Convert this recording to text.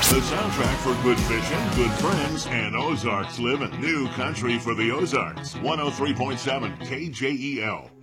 The soundtrack for good fishing, good friends, and Ozarks living. New country for the Ozarks. 103.7 KJEL.